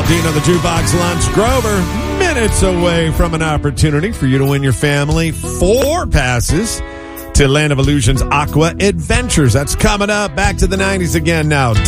Dean on the Jukebox Lunch. Grover, minutes away from an opportunity for you to win your family 4 passes to Land of Illusions Aqua Adventures. That's coming up. Back to the 90s again now.